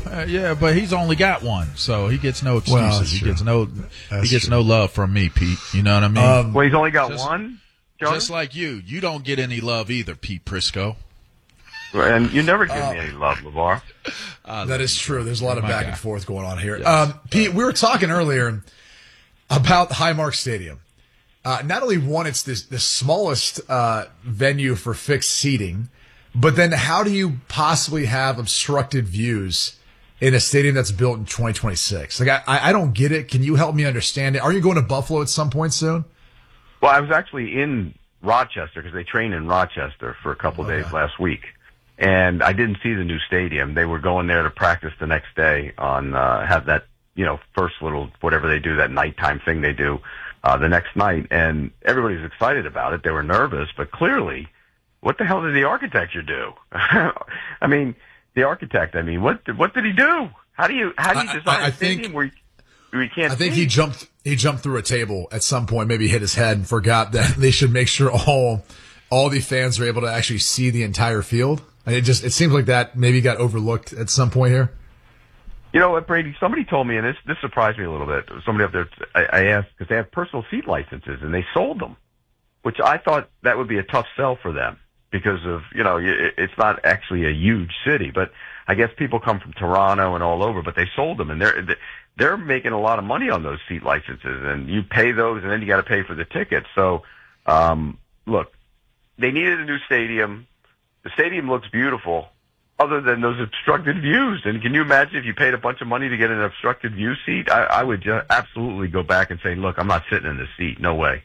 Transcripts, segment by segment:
Yeah, but he's only got one, so he gets no excuses. Well, he gets no love from me, Pete. You know what I mean? Well, he's only got one. Jonah? Just like you don't get any love either, Pete Prisco. And you never give me any love, LeVar. That is true. There's a lot of back and forth going on here. Yes. Pete, we were talking earlier about Highmark Stadium. Not only one, it's the smallest venue for fixed seating, but then how do you possibly have obstructed views in a stadium that's built in 2026? Like, I don't get it. Can you help me understand it? Are you going to Buffalo at some point soon? Well, I was actually in Rochester because they trained in Rochester for a couple of days last week. And I didn't see the new stadium. They were going there to practice the next day on, have that, first little, whatever they do, that nighttime thing they do, the next night. And everybody's excited about it. They were nervous, but clearly, what the hell did the architecture do? I mean, what did he do? How do you design a stadium where you can't see? I think he jumped through a table at some point, maybe hit his head and forgot that they should make sure all the fans are able to actually see the entire field. And it seems like that maybe got overlooked at some point here. You know what, Brady? Somebody told me, and this surprised me a little bit. Somebody up there, I asked, because they have personal seat licenses, and they sold them, which I thought that would be a tough sell for them because of, it's not actually a huge city, but I guess people come from Toronto and all over, but they sold them, and they're making a lot of money on those seat licenses, and you pay those, and then you got to pay for the tickets. So, look, they needed a new stadium. The stadium looks beautiful, other than those obstructed views. And can you imagine if you paid a bunch of money to get an obstructed view seat? I would absolutely go back and say, look, I'm not sitting in this seat. No way.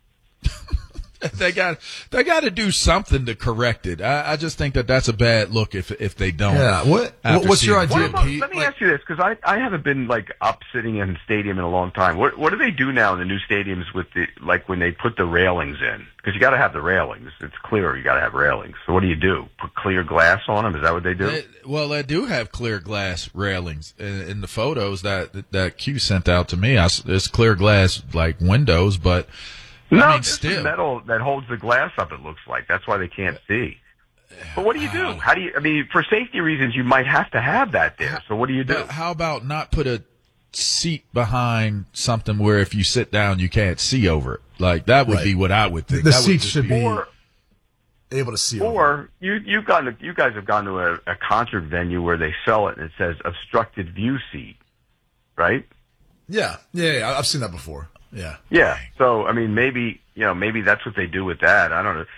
They got to do something to correct it. I just think that's a bad look if they don't. Yeah. What's your idea, Pete? Let me ask you this, because I haven't been up sitting in a stadium in a long time. What do they do now in the new stadiums with when they put the railings in? Because you got to have the railings. It's clear you got to have railings. So what do you do? Put clear glass on them? Is that what they do? They do have clear glass railings in the photos that Q sent out to me. It's clear glass like windows, but. No, it's the metal that holds the glass up, it looks like. That's why they can't see. But what do you do? For safety reasons, you might have to have that there. So what do you do? How about not put a seat behind something where if you sit down, you can't see over it? Like, that would be what I would think. The seats should be able to see over it. Or you guys have gone to a concert venue where they sell it and it says obstructed view seat, right? Yeah. I've seen that before. Yeah. Yeah. So, maybe that's what they do with that. I don't know.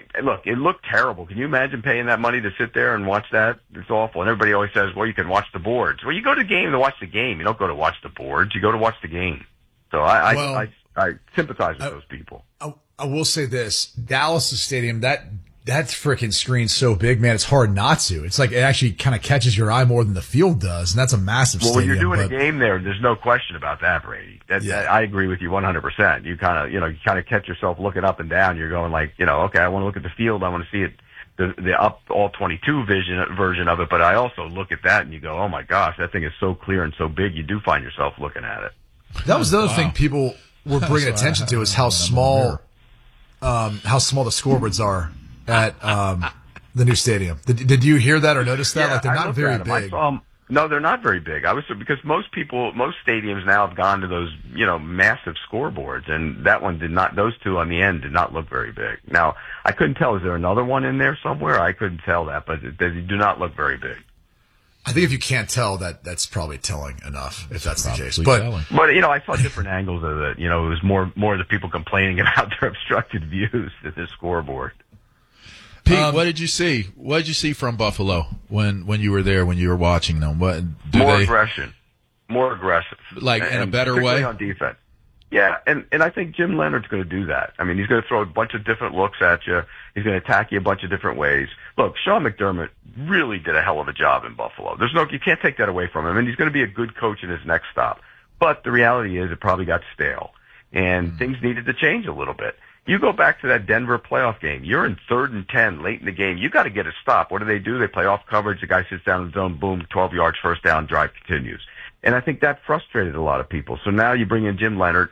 It looked terrible. Can you imagine paying that money to sit there and watch that? It's awful. And everybody always says, well, you can watch the boards. Well, you go to the game to watch the game. You don't go to watch the boards. You go to watch the game. So I sympathize with those people. I will say this. Dallas' stadium, that's freaking screen's so big, man, it's hard not to. It's like it actually kind of catches your eye more than the field does, and that's a massive stadium. Well, when you're doing a game there's no question about that, Brady. I agree with you 100%. You kind of catch yourself looking up and down. You're going like, okay, I want to look at the field. I want to see it, the up all 22 version of it. But I also look at that and you go, oh my gosh, that thing is so clear and so big. You do find yourself looking at it. That was the other thing people were bringing attention to is how small the scoreboards are at the new stadium. Did you hear that or notice that? Yeah, like they're not very big. No, they're not very big. Because most stadiums now have gone to those, massive scoreboards, and that one did not. Those two on the end did not look very big. Now, I couldn't tell. Is there another one in there somewhere? I couldn't tell that, but they do not look very big. I think if you can't tell, that's probably telling enough, if that's the case. But I saw different angles of it. It was more the people complaining about their obstructed views than the scoreboard. Pete, what did you see? What did you see from Buffalo when you were there, when you were watching them? Aggression, more aggressive, like in a better way on defense. Yeah, and I think Jim Leonard's going to do that. He's going to throw a bunch of different looks at you. He's going to attack you a bunch of different ways. Look, Sean McDermott really did a hell of a job in Buffalo. You can't take that away from him, and he's going to be a good coach in his next stop. But the reality is, it probably got stale, and things needed to change a little bit. You go back to that Denver playoff game. You're in 3rd and 10 late in the game. You got to get a stop. What do? They play off coverage. The guy sits down in the zone. Boom, 12 yards, first down, drive continues. And I think that frustrated a lot of people. So now you bring in Jim Leonard,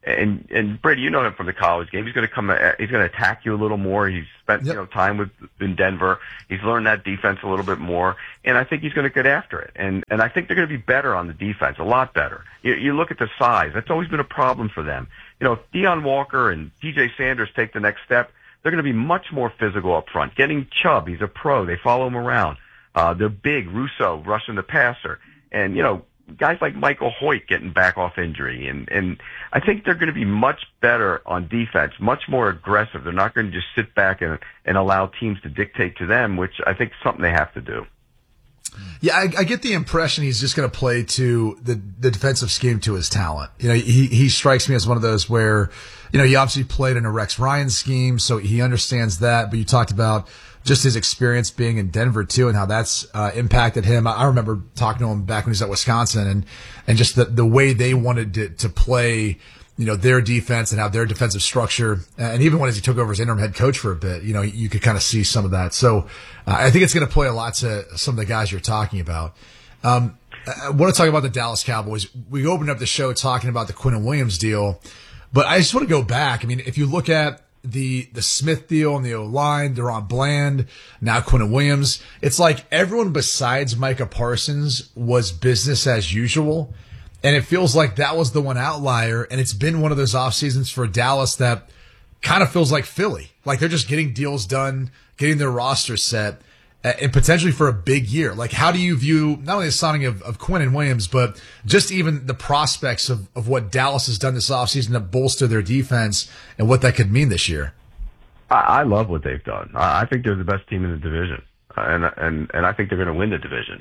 And Brady, you know him from the college game. He's going to he's going to attack you a little more. He's spent, time in Denver. He's learned that defense a little bit more. And I think he's going to get after it. And I think they're going to be better on the defense, a lot better. You look at the size. That's always been a problem for them. If Deion Walker and DJ Sanders take the next step, they're going to be much more physical up front. Getting Chubb, he's a pro. They follow him around. They're big. Russo rushing the passer. And, guys like Michael Hoyt getting back off injury. And I think they're going to be much better on defense, much more aggressive. They're not going to just sit back and allow teams to dictate to them, which I think is something they have to do. Yeah, I get the impression he's just going to play to the defensive scheme to his talent. He strikes me as one of those where, he obviously played in a Rex Ryan scheme, so he understands that. But you talked about just his experience being in Denver too, and how that's impacted him. I remember talking to him back when he was at Wisconsin, and just the way they wanted to play, their defense and how their defensive structure, and even when he took over as interim head coach for a bit, you could kind of see some of that. So I think it's going to play a lot to some of the guys you're talking about. I want to talk about the Dallas Cowboys. We opened up the show talking about the Quinnen Williams deal, but I just want to go back. I mean, if you look at the Smith deal and the O-line, Deron Bland, now Quinnen Williams, it's like everyone besides Micah Parsons was business as usual. And it feels like that was the one outlier. And it's been one of those off seasons for Dallas that kind of feels like Philly. Like they're just getting deals done, getting their roster set, and potentially for a big year. Like, how do you view not only the signing of Quinnen Williams, but just even the prospects of what Dallas has done this offseason to bolster their defense and what that could mean this year? I love what they've done. I think they're the best team in the division. And I think they're going to win the division.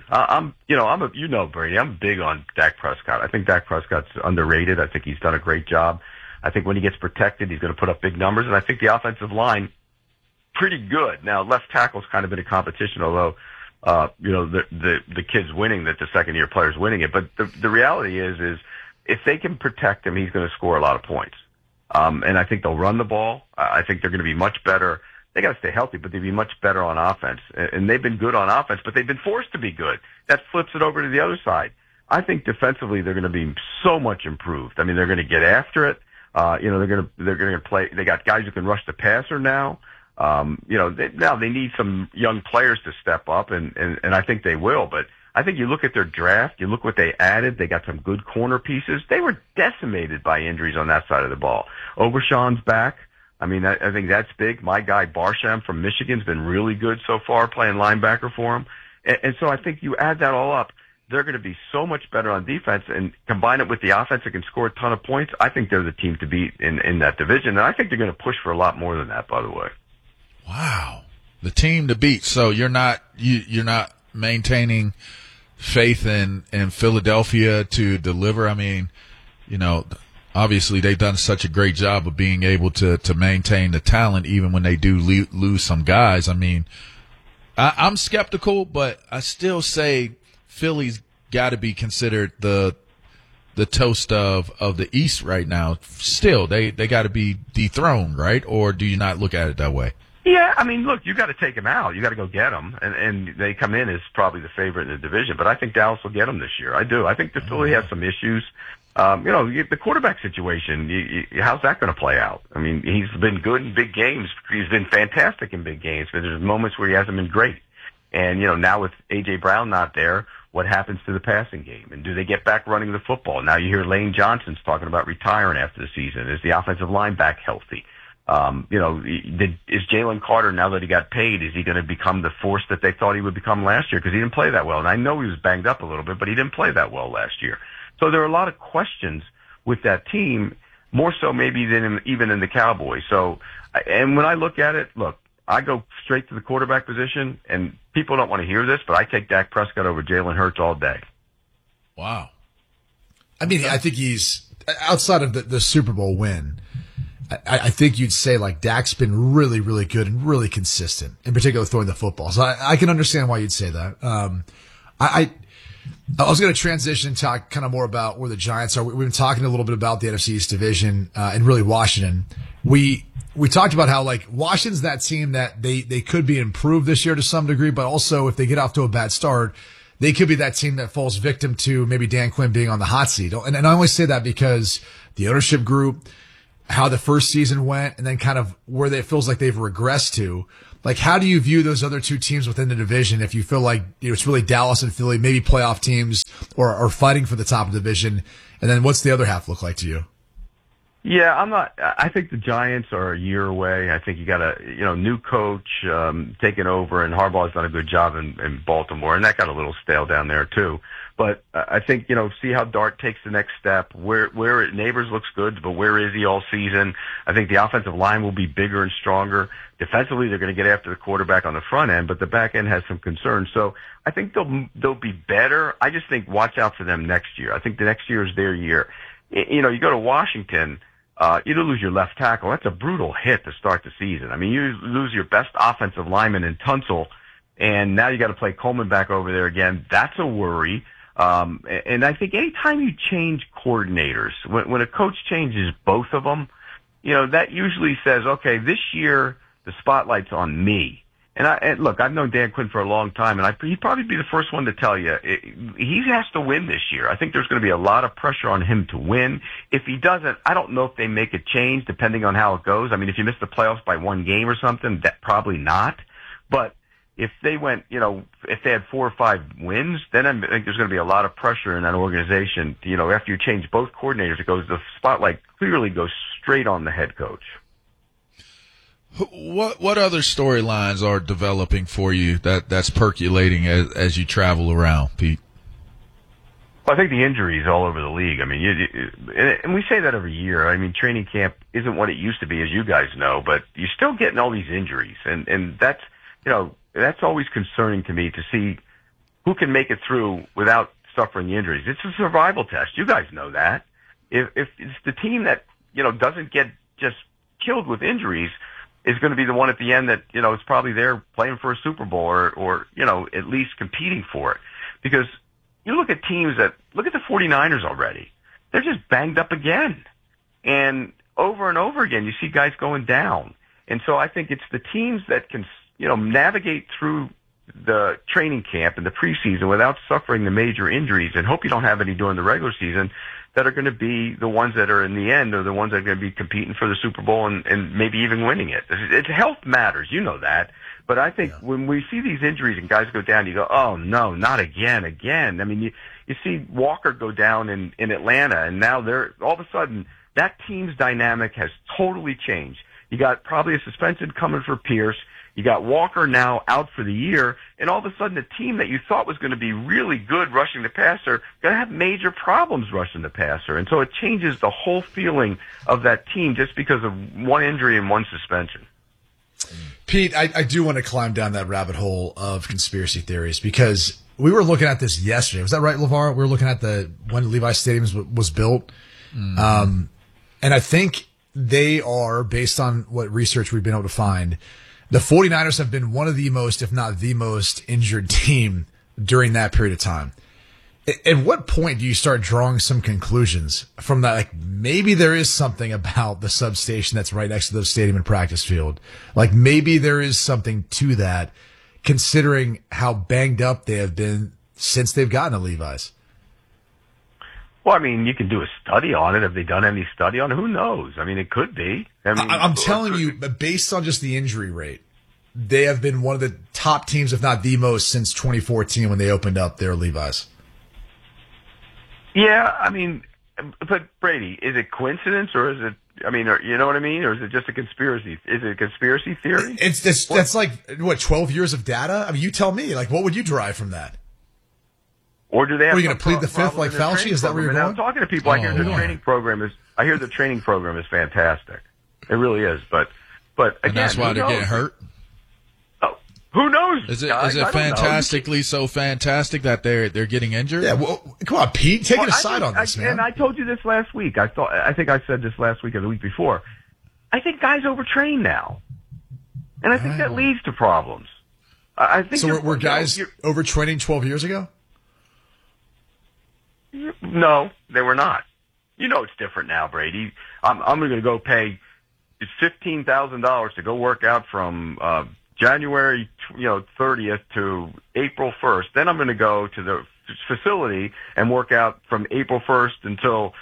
Brady, I'm big on Dak Prescott. I think Dak Prescott's underrated. I think he's done a great job. I think when he gets protected, he's going to put up big numbers. And I think the offensive line, pretty good. Now, left tackle's kind of been a competition, although, the kid's winning, that the second year player's winning it. But the reality is if they can protect him, he's going to score a lot of points. And I think they'll run the ball. I think they're going to be much better. They got to stay healthy, but they'd be much better on offense. And they've been good on offense, but they've been forced to be good. That flips it over to the other side. I think defensively they're going to be so much improved. I mean, they're going to get after it. They're going to play. They got guys who can rush the passer now. Now they need some young players to step up, and I think they will. But I think you look at their draft, you look what they added. They got some good corner pieces. They were decimated by injuries on that side of the ball. Overshawn's back. I mean, I think that's big. My guy Barsham from Michigan's been really good so far, playing linebacker for him. And so I think you add that all up, they're going to be so much better on defense, and combine it with the offense that can score a ton of points. I think they're the team to beat in that division, and I think they're going to push for a lot more than that, by the way. Wow. The team to beat. So you're not maintaining faith in Philadelphia to deliver. I mean, obviously they've done such a great job of being able to maintain the talent even when they do lose some guys. I mean, I'm skeptical, but I still say Philly's got to be considered the toast of the East right now. Still, they got to be dethroned, right? Or do you not look at it that way? Yeah, I mean, look, you got to take them out. You got to go get them, and they come in as probably the favorite in the division. But I think Dallas will get them this year. I do. I think that Philly has some issues. The quarterback situation. How's that going to play out? I mean, he's been good in big games. He's been fantastic in big games, but there's moments where he hasn't been great. And now with A.J. Brown not there, what happens to the passing game? And do they get back running the football? Now you hear Lane Johnson's talking about retiring after the season. Is the offensive line back healthy? Is Jalen Carter, now that he got paid, is he going to become the force that they thought he would become last year? Because he didn't play that well. And I know he was banged up a little bit, but he didn't play that well last year. So there are a lot of questions with that team, more so maybe than even in the Cowboys. So, and when I look at it, I go straight to the quarterback position, and people don't want to hear this, but I take Dak Prescott over Jalen Hurts all day. Wow. I mean, I think he's, outside of the Super Bowl win, I think you'd say like Dak's been really, really good and really consistent, in particular throwing the football. So I can understand why you'd say that. I was going to transition and talk kind of more about where the Giants are. We've been talking a little bit about the NFC East division, and really Washington. We talked about how like Washington's that team that they could be improved this year to some degree, but also if they get off to a bad start, they could be that team that falls victim to maybe Dan Quinn being on the hot seat. And I only say that because the ownership group, how the first season went, and then kind of where it feels like they've regressed to. Like, how do you view those other two teams within the division if you feel like it's really Dallas and Philly, maybe playoff teams or fighting for the top of the division? And then what's the other half look like to you? Yeah, I think the Giants are a year away. I think you got a, new coach, taking over, and Harbaugh's done a good job in Baltimore, and that got a little stale down there too. But I think, see how Dart takes the next step. Where Neighbors looks good, but where is he all season? I think the offensive line will be bigger and stronger. Defensively, they're going to get after the quarterback on the front end, but the back end has some concerns. So I think they'll be better. I just think watch out for them next year. I think the next year is their year. You go to Washington, you lose your left tackle. That's a brutal hit to start the season. I mean, you lose your best offensive lineman in Tunsil, and now you got to play Coleman back over there again. That's a worry. And I think anytime you change coordinators, when a coach changes both of them, that usually says, okay, this year the spotlight's on me. And look, I've known Dan Quinn for a long time, and he'd probably be the first one to tell you he has to win this year. I think there's going to be a lot of pressure on him to win. If he doesn't, I don't know if they make a change depending on how it goes. I mean, if you miss the playoffs by one game or something, that probably not. But if they went, if they had 4 or 5 wins, then I think there's going to be a lot of pressure in that organization. After you change both coordinators, the spotlight clearly goes straight on the head coach. What other storylines are developing for you that's percolating as you travel around, Pete? Well, I think the injuries all over the league. I mean, and we say that every year. I mean, training camp isn't what it used to be, as you guys know, but you're still getting all these injuries, and that's that's always concerning to me to see who can make it through without suffering the injuries. It's a survival test. You guys know that. If it's the team that doesn't get just killed with injuries, is going to be the one at the end that, is probably there playing for a Super Bowl or at least competing for it. Because you look at teams look at the 49ers already. They're just banged up again. And over again, you see guys going down. And so I think it's the teams that can, navigate through the training camp and the preseason without suffering the major injuries, and hope you don't have any during the regular season, that are going to be the ones that are in the end, or the ones that are going to be competing for the Super Bowl and maybe even winning it. It's health matters, that. But I think when we see these injuries and guys go down, you go, oh no, not again. I mean, you see Walker go down in Atlanta, and now all of a sudden that team's dynamic has totally changed. You got probably a suspension coming for Pierce. You got Walker now out for the year, and all of a sudden the team that you thought was going to be really good rushing the passer going to have major problems rushing the passer. And so it changes the whole feeling of that team just because of one injury and one suspension. Pete, I do want to climb down that rabbit hole of conspiracy theories because we were looking at this yesterday. Was that right, LeVar? We were looking at when Levi Stadium was built. Mm-hmm. And I think they are, based on what research we've been able to find, the 49ers have been one of the most, if not the most, injured team during that period of time. At what point do you start drawing some conclusions from that? Like, maybe there is something about the substation that's right next to the stadium and practice field. Like, maybe there is something to that, considering how banged up they have been since they've gotten to Levi's. Well, I mean, you can do a study on it. Have they done any study on it? Who knows? I mean, it could be. I mean, I'm telling you, based on just the injury rate, they have been one of the top teams, if not the most, since 2014 when they opened up their Levi's. Yeah, I mean, but Brady, is it coincidence or is it? I mean, you know what I mean, or is it just a conspiracy? Is it a conspiracy theory? That's like what 12 years of data. I mean, you tell me. Like, what would you derive from that? Or do they have? Are you going to plead the fifth like Fauci? Is that where you're going? I'm talking to people. I hear the training program is fantastic. It really is. But again, and that's why they're getting hurt. Oh, who knows? Is it fantastically so fantastic that they're getting injured? Yeah. Well, come on, Pete, take a side on this, man. And I told you this last week. I think I said this last week or the week before. I think guys overtrain now, and I think that leads to problems. I think so. Were guys overtraining 12 years ago? No, they were not. It's different now, Brady. I'm going to go pay $15,000 to go work out from January 30th to April 1st. Then I'm going to go to the facility and work out from April 1st until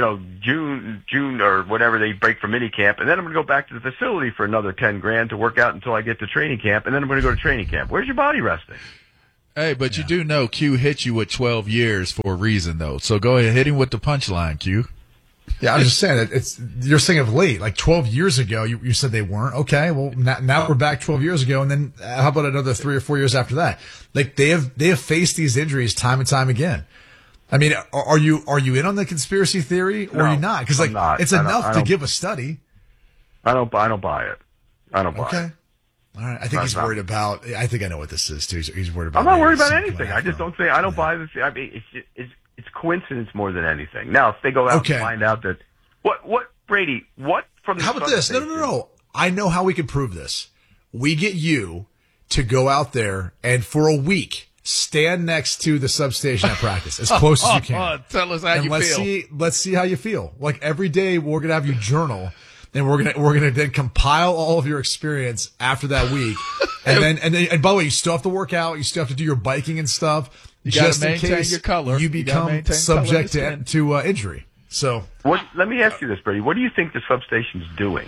June or whatever they break for mini camp, and then I'm going to go back to the facility for another $10,000 to work out until I get to training camp, and then I'm going to go to training camp. Where's your body resting? Hey, but you do know Q hit you with 12 years for a reason, though. So go ahead, hit him with the punchline, Q. Yeah, I was just saying you're saying of late, like 12 years ago, you said they weren't. Okay, well now we're back 12 years ago, and then how about another 3 or 4 years after that? Like they have faced these injuries time and time again. I mean, are you in on the conspiracy theory or are you not? Because it's enough to give a study. I don't buy it. I don't buy it. Okay. All right. I think he's worried about. I think I know what this is too. He's worried about. I'm not worried about anything. I just don't say I don't buy this. I mean, it's coincidence more than anything. Now, if they go out and find out that what Brady, what from the how about this? No. I know how we can prove this. We get you to go out there and for a week stand next to the substation at practice as close as you can. Tell us how you feel. Let's see how you feel. Like every day, we're gonna have you journal. And we're gonna then compile all of your experience after that week, and by the way, you still have to work out, you still have to do your biking and stuff, you just gotta in case your color. you become subject to injury. So, let me ask you this, Brady. What do you think the substation's doing?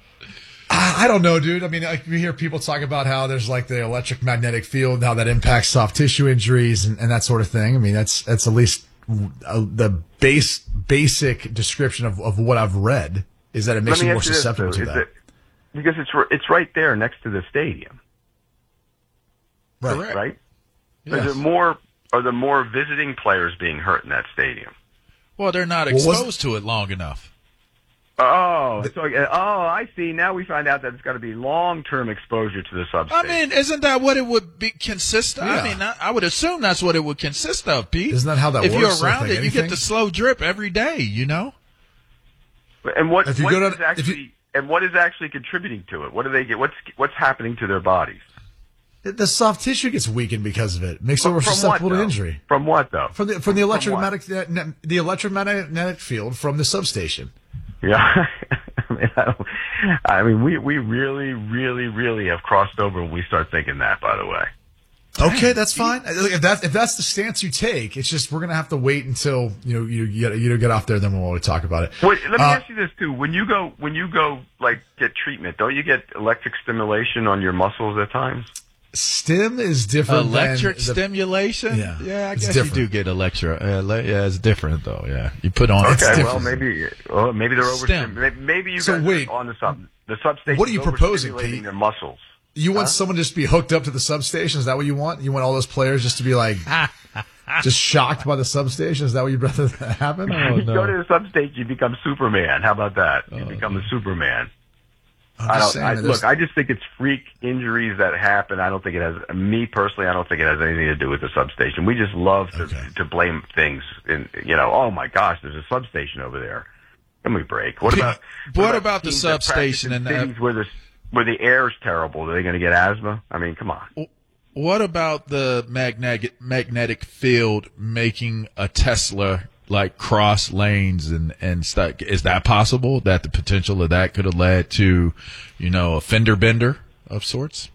I don't know, dude. I mean, we hear people talk about how there's like the electric magnetic field, how that impacts soft tissue injuries and that sort of thing. I mean, that's at least the basic description of what I've read. Is that it makes you more susceptible to that? Because it's right there next to the stadium. Right. Right? Yes. Are there more visiting players being hurt in that stadium? Well, they're not exposed to it long enough. Oh, I see. Now we find out that it's got to be long-term exposure to the substation. I mean, isn't that what it would consist of? Yeah. I mean, I would assume that's what it would consist of, Pete. Isn't that how that works? If you're around it, you get the slow drip every day, And what is actually contributing to it? What do they get? What's happening to their bodies? The soft tissue gets weakened because of it. Makes it more susceptible to injury. From what though? From the electromagnetic field from the substation. Yeah, I mean, we really, really, really have crossed over when we start thinking that. By the way. Okay, that's fine. If that's the stance you take, it's just we're gonna have to wait until you get off there. Then we'll talk about it. Wait, let me ask you this too: when you go like get treatment, don't you get electric stimulation on your muscles at times? Stim is different. Electric stimulation? Yeah, I guess different. You do get electric. Yeah, it's different though. Yeah, you put on. Okay, well maybe they're over. Maybe you guys are on the substation. What are you proposing, Pete? Their muscles. You want someone just to be hooked up to the substation? Is that what you want? You want all those players just to be like just shocked by the substation? Is that what you'd rather happen? You go to the substation, you become Superman. How about that? You become a Superman. I just think it's freak injuries that happen. I don't think it has. Me personally, I don't think it has anything to do with the substation. We just love to blame things. Oh my gosh, there's a substation over there. Can we break? What about the substation and cities where the air is terrible? Are they going to get asthma? I mean, come on. What about the magnetic field making a Tesla like cross lanes and stuff? Is that possible? That the potential of that could have led to, a fender bender of sorts?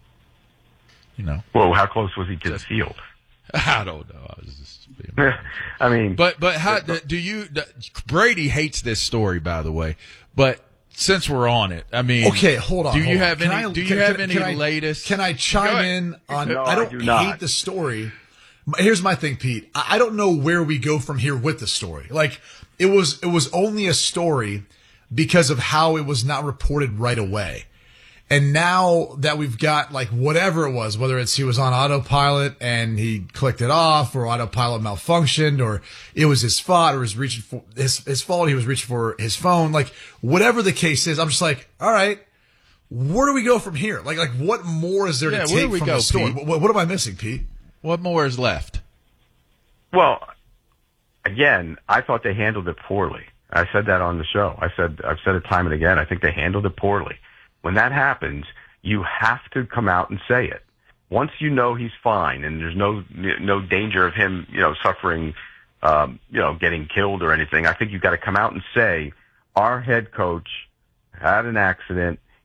Well, how close was he to the field? I don't know. I was just being I mean, but how do you? Brady hates this story, by the way. But since we're on it, I mean, okay, hold on. Do you have any latest? Can I chime in on? No, I don't hate the story. Here's my thing, Pete. I don't know where we go from here with the story. Like it was only a story because of how it was not reported right away. And now that we've got like whatever it was, whether it's he was on autopilot and he clicked it off, or autopilot malfunctioned, or it was his fault, or was reaching for his fault, he was reaching for his phone, like whatever the case is, I'm just like, all right, where do we go from here? Like what more is there to take from the story? What am I missing, Pete? What more is left? Well, again, I thought they handled it poorly. I said that on the show. I've said it time and again. I think they handled it poorly. When that happens, you have to come out and say it. Once you know he's fine and there's no danger of him, suffering, getting killed or anything, I think you've got to come out and say, our head coach had an accident.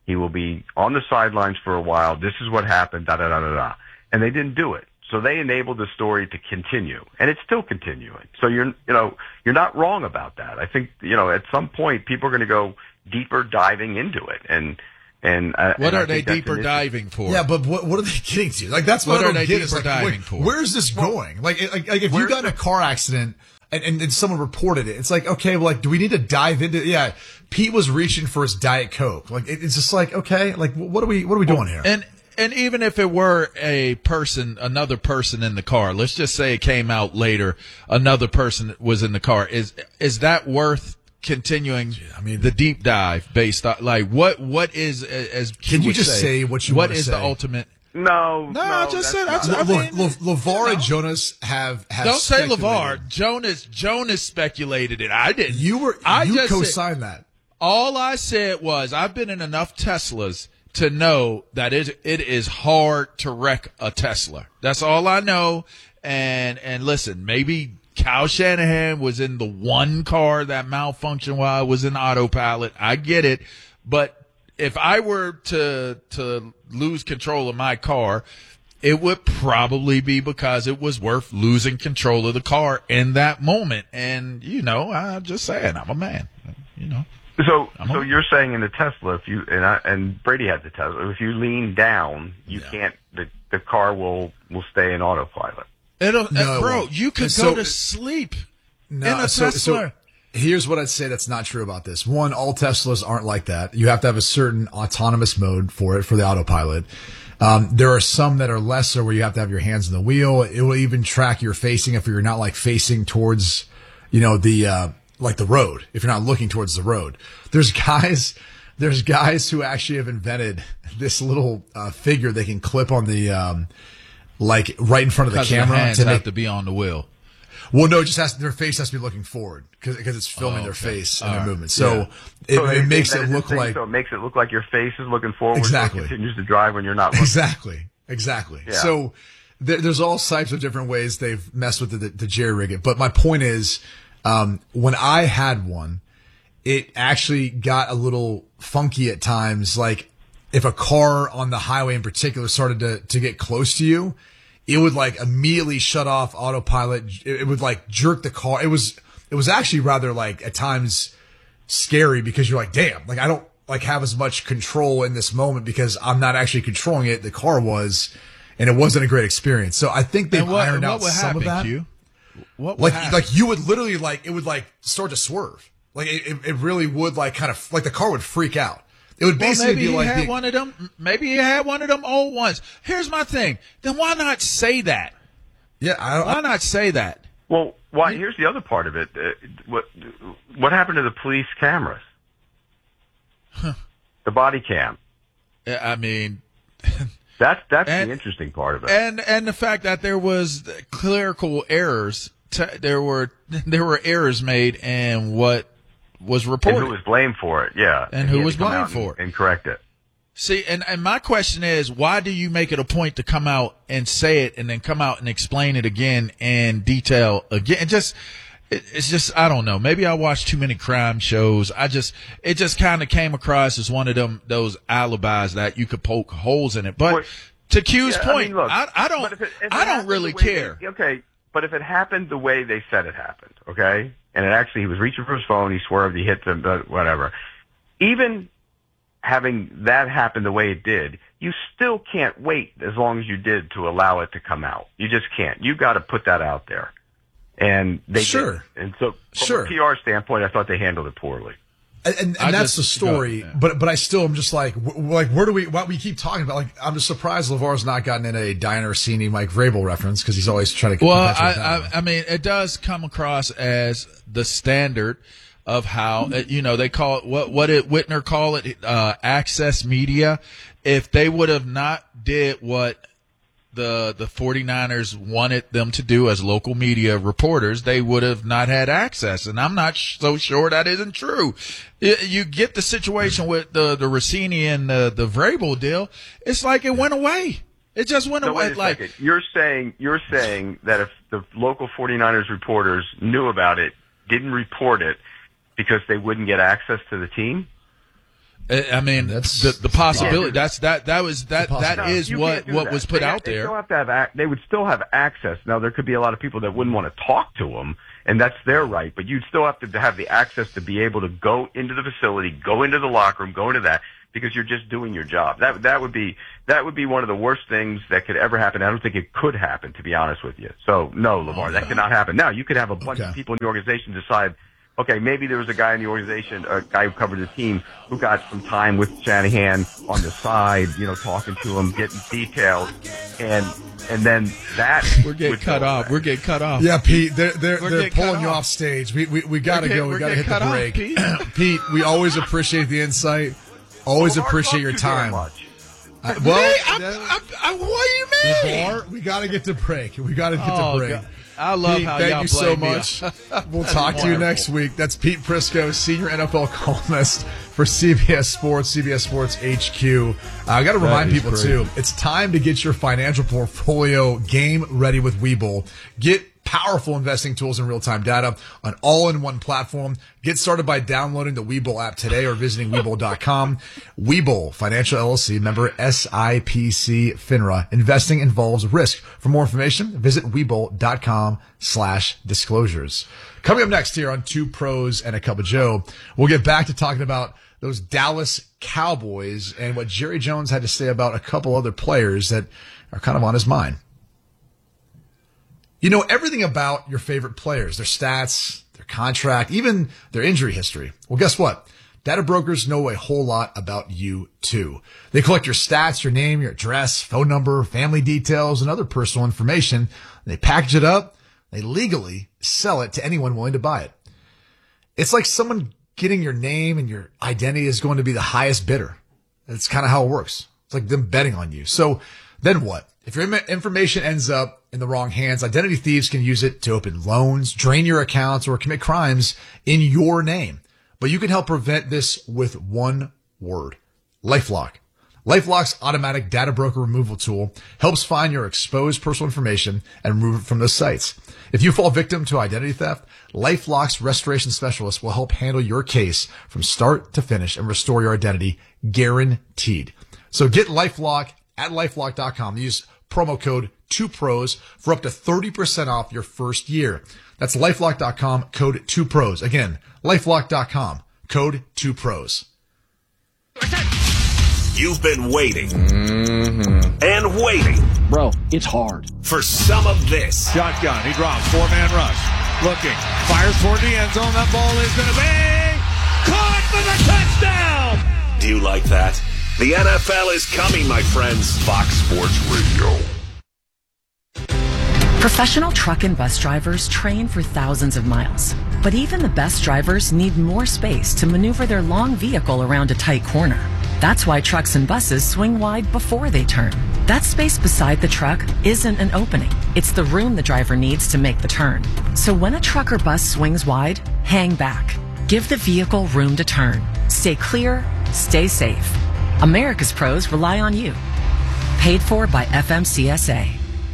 He will be on the sidelines for a while. This is what happened, da da da da da. And they didn't do it. So they enabled the story to continue, and it's still continuing. So you're not wrong about that. I think, at some point people are going to go deeper diving into it. What are they deeper diving for? Yeah, but what are they getting to? Like, that's what I don't get. Is diving for? Where's this going? Like if you got in a car accident and someone reported it, it's like, okay, well, like, do we need to dive into? Yeah, Pete was reaching for his Diet Coke. Like, it's just like, okay, like, what are we doing here? And even if it were another person in the car, let's just say it came out later, another person was in the car. Is that worth continuing the deep dive based on, like, what is, as can you just say what you want to say? What is the ultimate? No, I just said. LeVar and Jonas have don't say LeVar. Jonas speculated it. I didn't. You co-signed that. All I said was, I've been in enough Teslas to know that it is hard to wreck a Tesla. That's all I know. And listen, maybe Kyle Shanahan was in the one car that malfunctioned while I was in autopilot. I get it. But if I were to lose control of my car, it would probably be because it was worth losing control of the car in that moment. And, I'm just saying, I'm a man, So you're saying in the Tesla, if you and Brady had the Tesla, if you lean down, you can't. The car will stay in autopilot. You could go to sleep in a Tesla. So here's what I'd say that's not true about this. One, all Teslas aren't like that. You have to have a certain autonomous mode for the autopilot. There are some that are lesser where you have to have your hands on the wheel. It will even track your facing if you're not like facing towards, the road, if you're not looking towards the road. There's guys who actually have invented this little figure they can clip on the right in front of the camera. Their hands have to be on the wheel. Well, no, their face has to be looking forward because it's filming their face and their movement. So it makes it look like. So it makes it look like your face is looking forward. Exactly. So it continues to drive when you're not looking. Exactly. Yeah. So there's all types of different ways they've messed with the jerry-rig it. But my point is, when I had one, it actually got a little funky at times. Like if a car on the highway in particular started to get close to you, it would like immediately shut off autopilot. It would like jerk the car. It was actually rather like at times scary because you're like, damn, like I don't like have as much control in this moment because I'm not actually controlling it. The car was, and it wasn't a great experience. So I think they've ironed out some of that. What would happen? Like you would literally it would like start to swerve. Like it really would like kind of like the car would freak out. It would basically be like maybe he had one of them old ones. Here's my thing. Then why not say that? Yeah, why not say that? Well, why? Here's the other part of it. What happened to the police cameras? The body cam. I mean, that's the interesting part of it. And the fact that there was clerical errors. There were errors made in what was reported. And who was blamed for it, yeah. And who was blamed for it. And correct it. See, and my question is, why do you make it a point to come out and say it and then come out and explain it again in detail again? It's just, I don't know. Maybe I watched too many crime shows. It just kind of came across as one of those alibis that you could poke holes in it. But to Q's point, I don't really care. Okay. But if it happened the way they said it happened, okay, and he was reaching for his phone, he swerved, he hit them, whatever. Even having that happen the way it did, you still can't wait as long as you did to allow it to come out. You just can't. You got to put that out there. And they did. And so from a PR standpoint, I thought they handled it poorly. And that's the story, but I still am just like where do what we keep talking about? Like, I'm just surprised LeVar's not gotten in a Diana Orsini, Mike Vrabel reference because he's always trying to. Well, I mean, it does come across as the standard of how they call it. What did Whitner call it? Access media. If they would have not did what the 49ers wanted them to do as local media reporters, they would have not had access. And I'm not so sure that isn't true. You get the situation with the Rossini and the Vrabel deal. It's like it went away. It just went away. Like you're saying that if the local 49ers reporters knew about it, didn't report it because they wouldn't get access to the team? I mean, That's the possibility. That is You what can't do that. was put out They there. still have to have they would still have access. Now, there could be a lot of people that wouldn't want to talk to them, and that's their right. But you'd still have to have the access to be able to go into the facility, go into the locker room, go into that, because you're just doing your job. That would be one of the worst things that could ever happen. I don't think it could happen, to be honest with you. So no, LeVar, that cannot happen. Now, you could have a bunch of people in the organization decide, okay, maybe there was a guy in the organization, a guy who covered the team, who got some time with Shanahan on the side, talking to him, getting details, and then that We're getting cut off. We're getting cut off. Yeah, Pete, they're getting pulling cut you off. off stage. We gotta go. We gotta hit the cut off, break. Pete. Pete, we always appreciate the insight. Always LeVar appreciate loves your you very time. much. What do you mean? LeVar, we gotta get to break. We gotta get to Oh, break. God. I love Pete, how thank y'all you so blame me. much. We'll talk to you next week. That's Pete Prisco, senior NFL columnist for CBS Sports HQ. I got to remind people too, it's time to get your financial portfolio game ready with Webull. Get powerful investing tools and real-time data on all-in-one platform. Get started by downloading the Webull app today or visiting Webull.com. Webull Financial LLC, member SIPC FINRA. Investing involves risk. For more information, visit Webull.com/disclosures. Coming up next here on Two Pros and a Cup of Joe, we'll get back to talking about those Dallas Cowboys and what Jerry Jones had to say about a couple other players that are kind of on his mind. You know everything about your favorite players, their stats, their contract, even their injury history. Well, guess what? Data brokers know a whole lot about you too. They collect your stats, your name, your address, phone number, family details, and other personal information. They package it up. They legally sell it to anyone willing to buy it. It's like someone getting your name and your identity is going to be the highest bidder. That's kind of how it works. It's like them betting on you. So then what? If your information ends up in the wrong hands, identity thieves can use it to open loans, drain your accounts, or commit crimes in your name. But you can help prevent this with one word: LifeLock. LifeLock's automatic data broker removal tool helps find your exposed personal information and remove it from those sites. If you fall victim to identity theft, LifeLock's restoration specialist will help handle your case from start to finish and restore your identity, guaranteed. So get LifeLock at LifeLock.com. Use promo code 2pros for up to 30% off your first year. That's LifeLock.com, code 2pros. Again, LifeLock.com, code 2pros. You've been waiting and waiting. Bro, it's hard. For some of this. Shotgun. He drops. Four-man rush. Looking. Fires toward the end zone. That ball is going to be caught for the touchdown. Do you like that? The NFL is coming, my friends. Fox Sports Radio. Professional truck and bus drivers train for thousands of miles. But even the best drivers need more space to maneuver their long vehicle around a tight corner. That's why trucks and buses swing wide before they turn. That space beside the truck isn't an opening. It's the room the driver needs to make the turn. So when a truck or bus swings wide, hang back. Give the vehicle room to turn. Stay clear, stay safe. America's pros rely on you. Paid for by FMCSA.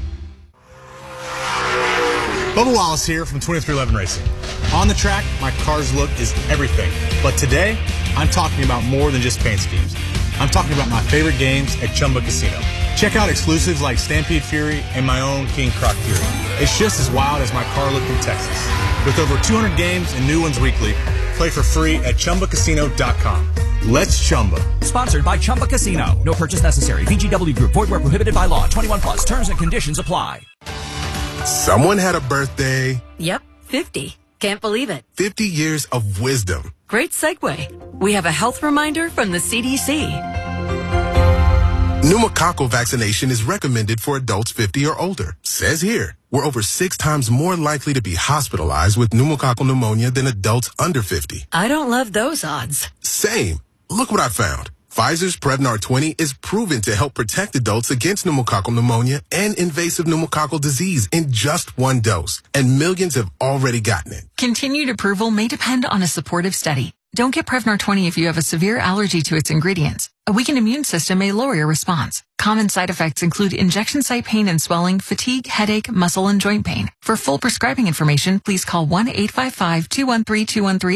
Bubba Wallace here from 2311 Racing. On the track, my car's look is everything. But today, I'm talking about more than just paint schemes. I'm talking about my favorite games at Chumba Casino. Check out exclusives like Stampede Fury and my own King Croc Fury. It's just as wild as my car look in Texas. With over 200 games and new ones weekly, play for free at ChumbaCasino.com. Let's Chumba. Sponsored by Chumba Casino. No purchase necessary. VGW Group. Void where prohibited by law. 21 plus. Terms and conditions apply. Someone had a birthday. Yep, 50. Can't believe it. 50 years of wisdom. Great segue. We have a health reminder from the CDC. Pneumococcal vaccination is recommended for adults 50 or older. Says here, we're over 6 times more likely to be hospitalized with pneumococcal pneumonia than adults under 50. I don't love those odds. Same. Look what I found. Pfizer's Prevnar 20 is proven to help protect adults against pneumococcal pneumonia and invasive pneumococcal disease in just one dose. And millions have already gotten it. Continued approval may depend on a supportive study. Don't get Prevnar 20 if you have a severe allergy to its ingredients. A weakened immune system may lower your response. Common side effects include injection site pain and swelling, fatigue, headache, muscle, and joint pain. For full prescribing information, please call 1-855-213-2138.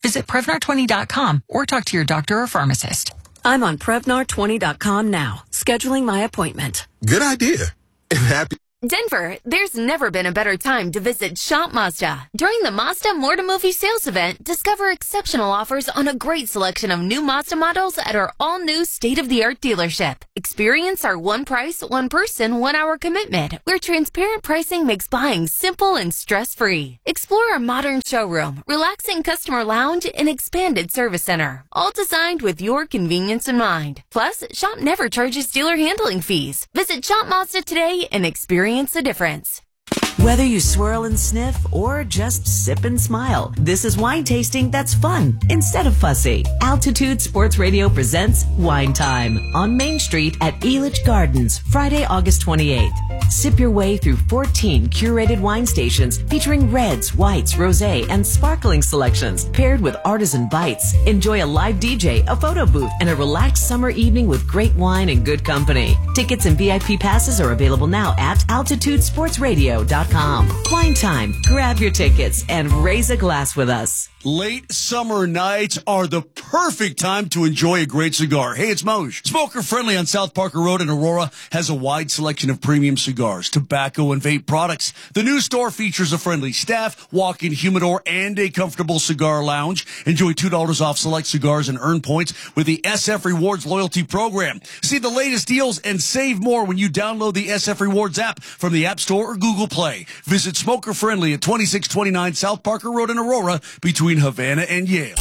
Visit Prevnar20.com or talk to your doctor or pharmacist. I'm on Prevnar20.com now, scheduling my appointment. Good idea. And happy. Denver, there's never been a better time to visit Shop Mazda. During the Mazda More to Movie sales event, discover exceptional offers on a great selection of new Mazda models at our all-new state-of-the-art dealership. Experience our one price, one person, 1 hour commitment, where transparent pricing makes buying simple and stress-free. Explore our modern showroom, relaxing customer lounge, and expanded service center, all designed with your convenience in mind. Plus, Shop never charges dealer handling fees. Visit Shop Mazda today and experience the difference. Whether you swirl and sniff or just sip and smile, this is wine tasting that's fun instead of fussy. Altitude Sports Radio presents Wine Time on Main Street at Elitch Gardens, Friday, August 28th. Sip your way through 14 curated wine stations featuring reds, whites, rosé, and sparkling selections paired with artisan bites. Enjoy a live DJ, a photo booth, and a relaxed summer evening with great wine and good company. Tickets and VIP passes are available now at AltitudeSportsRadio.com. Wine Time. Grab your tickets and raise a glass with us. Late summer nights are the perfect time to enjoy a great cigar. Hey, it's Moj. Smoker Friendly on South Parker Road in Aurora has a wide selection of premium cigars, tobacco, and vape products. The new store features a friendly staff, walk-in humidor, and a comfortable cigar lounge. Enjoy $2 off select cigars and earn points with the SF Rewards loyalty program. See the latest deals and save more when you download the SF Rewards app from the App Store or Google Play. Visit Smoker Friendly at 2629 South Parker Road in Aurora between Havana and Yale.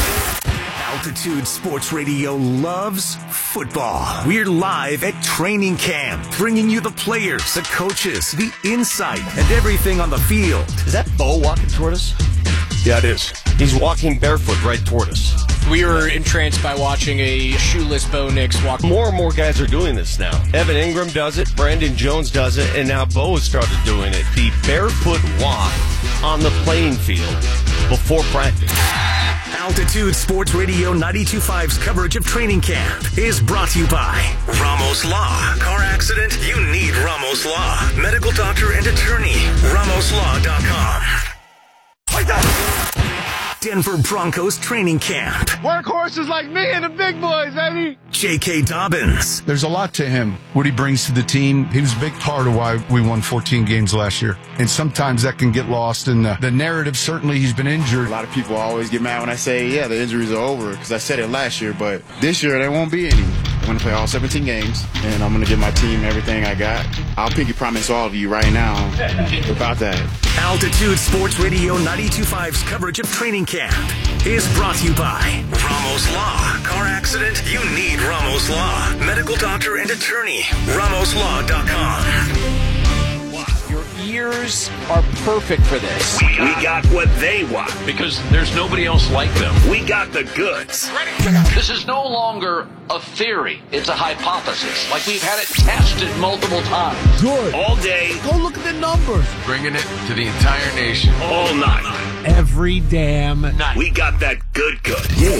Altitude Sports Radio loves football. We're live at training camp, bringing you the players, the coaches, the insight, and everything on the field. Is that Bo walking toward us? Yeah, it is. He's walking barefoot right toward us. We were entranced by watching a shoeless Bo Nix walk. More and more guys are doing this now. Evan Ingram does it, Brandon Jones does it, and now Bo has started doing it. The barefoot walk on the playing field before practice. Altitude Sports Radio 92.5's coverage of training camp is brought to you by Ramos Law. Car accident? You need Ramos Law. Medical doctor and attorney. RamosLaw.com. Denver Broncos training camp. Workhorses like me and the big boys, baby. J.K. Dobbins. There's a lot to him, what he brings to the team. He was a big part of why we won 14 games last year. And sometimes that can get lost in the narrative. Certainly he's been injured. A lot of people always get mad when I say, yeah, the injuries are over, because I said it last year. But this year, there won't be any. I'm going to play all 17 games, and I'm going to give my team everything I got. I'll pinky promise all of you right now about that. Altitude Sports Radio 92.5's coverage of training camp is brought to you by Ramos Law. Car accident? You need Ramos Law. Medical doctor and attorney. RamosLaw.com. Your ears are perfect for this. We got what they want. Because there's nobody else like them. We got the goods. This is no longer a theory. It's a hypothesis. Like we've had it tested multiple times. Good. All day. Go look at the numbers. Bringing it to the entire nation. All night. Every damn night. We got that good. Yeah.